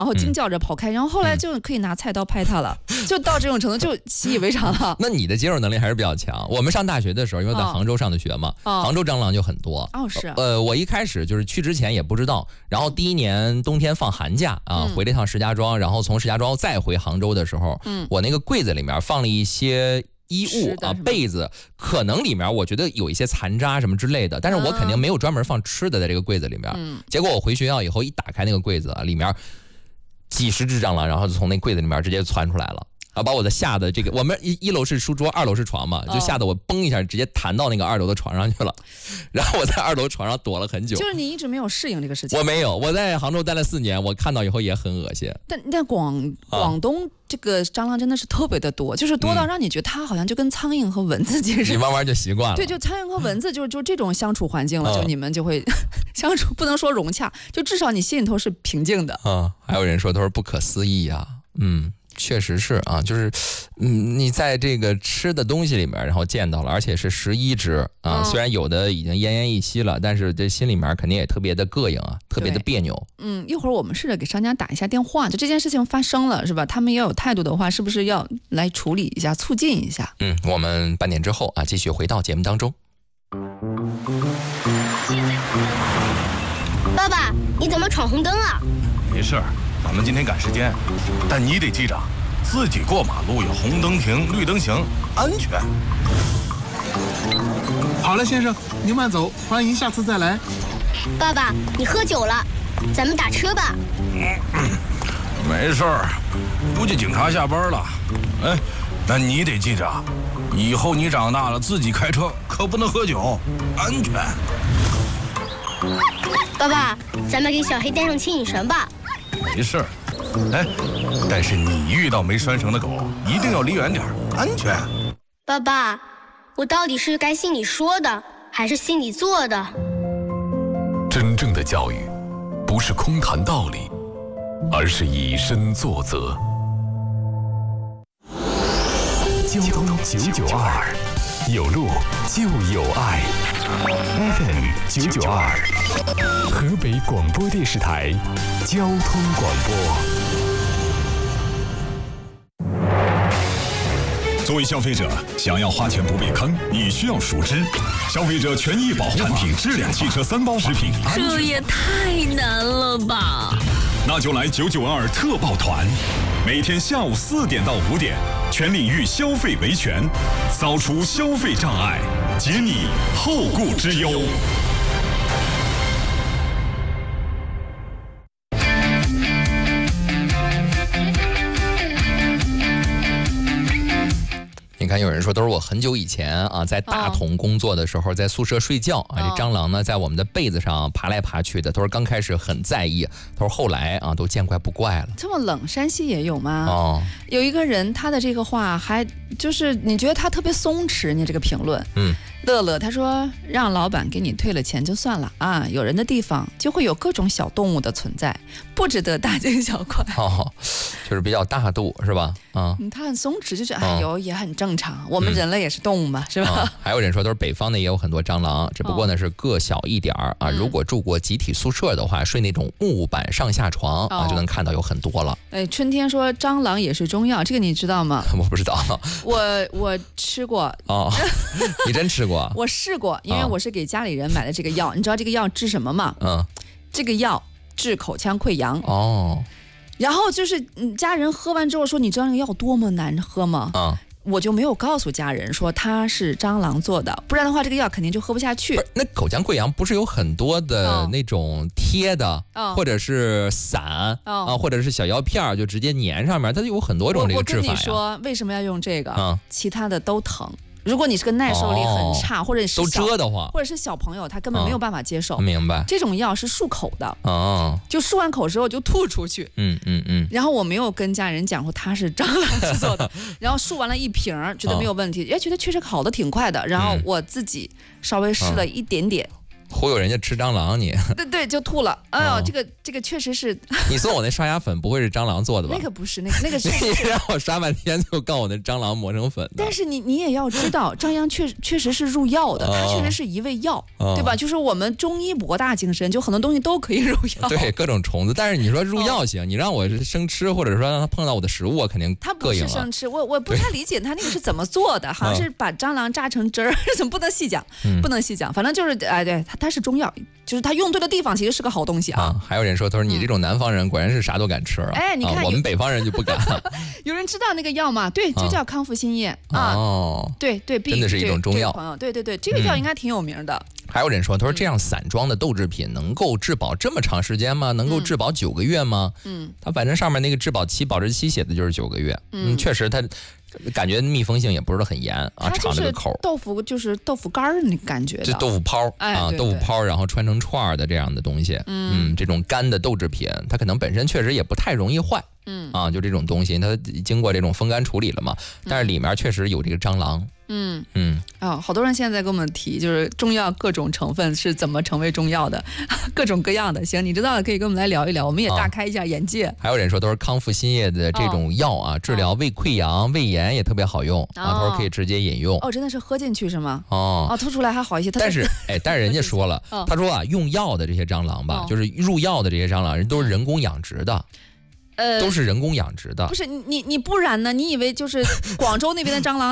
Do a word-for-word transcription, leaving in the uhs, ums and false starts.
然后惊叫着跑开，然后后来就可以拿菜刀拍它了，嗯、就到这种程度就习以为常了。 那你的接受能力还是比较强。我们上大学的时候，因为在杭州上的学嘛，哦、杭州蟑螂就很多。 哦，是。 呃，我一开始就是去之前也不知道，然后第一年冬天放寒假啊，嗯、回了一趟石家庄，然后从石家庄再回杭州的时候，嗯，我那个柜子里面放了一些衣物啊，被子，可能里面我觉得有一些残渣什么之类的，但是我肯定没有专门放吃的在这个柜子里面。嗯，结果我回学校以后一打开那个柜子啊，里面几十只蟑螂，然后就从那柜子里面直接窜出来了。啊！把我的吓得这个，我们一一楼是书桌，二楼是床嘛，就吓得我嘣一下直接弹到那个二楼的床上去了，然后我在二楼床上躲了很久。 就是你一直没有适应这个事情。 我没有，我在杭州待了四年，我看到以后也很恶心。 但但广广东这个蟑螂真的是特别的多，就是多到让你觉得它好像就跟苍蝇和蚊子其实、 嗯、你慢慢就习惯了。 对，就苍蝇和蚊子就就这种相处环境了，嗯、就你们就会相处，不能说融洽，就至少你心里头是平静的。 啊，还有人说都是不可思议呀、啊，嗯。确实是啊，就是，嗯，你在这个吃的东西里面，然后见到了，而且是十一只啊，嗯、虽然有的已经奄奄一息了，但是这心里面肯定也特别的膈应啊，特别的别扭。 嗯，一会儿我们试着给商家打一下电话，就这件事情发生了是吧？他们要有态度的话，是不是要来处理一下，促进一下？ 嗯，我们半点之后啊，继续回到节目当中。 爸爸，你怎么闯红灯啊？ 没事儿。咱们今天赶时间，但你得记着，自己过马路有红灯停，绿灯行，安全。 好了，先生，您慢走，欢迎下次再来。 爸爸，你喝酒了，咱们打车吧。 嗯，没事儿，估计警察下班了。哎，那你得记着，以后你长大了自己开车可不能喝酒，安全。 爸爸，咱们给小黑带上牵引绳吧。 没事，哎，但是你遇到没拴绳的狗，一定要离远点，安全。 爸爸，我到底是该信你说的，还是信你做的？ 真正的教育，不是空谈道理，而是以身作则。交通九九二，有路就有爱。F M 九九二，河北广播电视台交通广播。 作为消费者，想要花钱不被坑，你需要熟知消费者权益保护法、产品质量、汽车三包、食品安全。 这也太难了吧！ 那就来九九二特报团，每天下午四点到五点，全领域消费维权，扫除消费障碍，解你后顾之忧。 你看，有人说都是我很久以前啊，在大同工作的时候，在宿舍睡觉啊，这蟑螂呢在我们的被子上爬来爬去的。他说刚开始很在意，他说后来啊都见怪不怪了。 这么冷，山西也有吗？ 哦， 有一个人他的这个话还就是你觉得他特别松弛，你这个评论， 嗯。 乐乐他说让老板给你退了钱就算了啊，有人的地方就会有各种小动物的存在，不值得大惊小怪。 哦，就是比较大度是吧？啊、 嗯，他很松弛，就是哎呦、嗯、也很正常，我们人类也是动物嘛，嗯、是吧、嗯？ 还有人说都是北方的也有很多蟑螂，只不过呢是个小一点儿啊。如果住过集体宿舍的话，睡那种木板上下床啊，就能看到有很多了。 哎，春天说蟑螂也是中药，这个你知道吗？ 我不知道。 我我吃过。 哦，你真吃过？ 我试过，因为我是给家里人买的这个药。你知道这个药治什么吗？ 嗯， 这个药治口腔溃疡。 哦。 然后就是家人喝完之后说，你知道那个药多么难喝吗？ 嗯。 我就没有告诉家人说它是蟑螂做的，不然的话这个药肯定就喝不下去。 不是，那口腔溃疡不是有很多的那种贴的，哦、或者是散、哦、啊，或者是小药片就直接粘上面，它有很多种这个治法呀。 我跟你说为什么要用这个？ 嗯， 其他的都疼。如果你是个耐受力很差，哦、或者是都遮得慌， 或者是小朋友，他根本没有办法接受。 哦、明白。 这种药是漱口的， 哦， 就漱完口之后就吐出去。 嗯嗯嗯。 然后我没有跟家人讲说它是蟑螂制作的，然后漱完了一瓶，觉得没有问题，哎、哦，觉得确实好的挺快的。然后我自己稍微试了一点点。 忽悠人家吃蟑螂你？ 对对，就吐了。哎呦， 哦、 这个这个确实是。 你送我那刷牙粉不会是蟑螂做的吧？ 那个不是，那个那个是。 你让我刷半天，就告我那蟑螂磨成粉的。 但是你你也要知道，张扬确确实是入药的，它确实是一味药， 哦、 对吧？就是我们中医博大精深，就很多东西都可以入药。 对，各种虫子。但是你说入药行，哦、你让我生吃，或者说让它碰到我的食物，我肯定它不是生吃。我我不太理解它那个是怎么做的，好像是把蟑螂榨成汁儿，怎么不能细讲？不能细讲，反正就是哎，对，它它是中药，就是它用对的地方，其实是个好东西啊。 啊还有人说，他说你这种南方人果然是啥都敢吃啊。 哎，你看、 啊、我们北方人就不敢。 有人知道那个药吗？对，就叫康复新液啊。 哦， 对对， 真的是一种中药。 朋友，对对对，这个药应该挺有名的。 嗯、还有人说，他说这样散装的豆制品能够质保这么长时间吗？能够质保九个月吗？嗯，它反正上面那个质保期、保质期写的就是九个月。嗯，确实它。感觉密封性也不是很严啊，敞这个口。 豆腐就是豆腐干儿那感觉的， 就豆腐泡、 哎、 啊， 对对豆腐泡，然后穿成串儿的这样的东西。嗯, 嗯，这种干的豆制品，它可能本身确实也不太容易坏。嗯啊，就这种东西，它经过这种风干处理了嘛，但是里面确实有这个蟑螂。嗯嗯哦，好多人现在在跟我们提，就是中药各种成分是怎么成为中药的，各种各样的。行，你知道的可以跟我们来聊一聊，我们也大开一下眼界。啊、 还有人说都是康复新液的这种药啊，哦、治疗胃溃疡、胃炎也特别好用、哦、啊，他说可以直接饮用。 哦，真的是喝进去是吗？ 哦哦，吐出来还好一些。 但是哎，但是人家说了，哦、他说啊，用药的这些蟑螂吧，哦、就是入药的这些蟑螂，人都是人工养殖的。呃，都是人工养殖的。 不是你你你不然呢？你以为就是广州那边的蟑螂